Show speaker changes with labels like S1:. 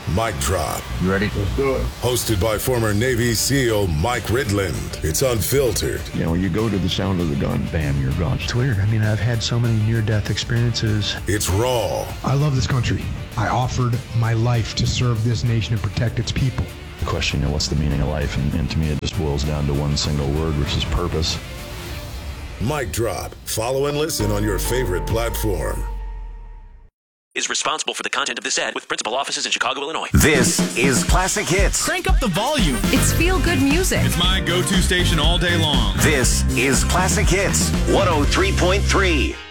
S1: Mic Drop.
S2: You ready?
S3: Let's do it.
S1: Hosted by former Navy SEAL Mike Ridland. It's unfiltered.
S3: You know, when you go to the sound of the gun, bam, you're gone.
S4: It's weird. I mean, I've had so many near-death experiences.
S1: It's raw.
S5: I love this country. I offered my life to serve this nation and protect its people.
S6: The question, you know, what's the meaning of life? And to me, it just boils down to one single word, which is purpose.
S1: Mic Drop. Follow and listen on your favorite platform.
S7: Is responsible for the content of this ad with principal offices in Chicago, Illinois.
S8: This is Classic Hits.
S9: Crank up the volume.
S10: It's feel-good music.
S9: It's my go-to station all day long.
S8: This is Classic Hits 103.3.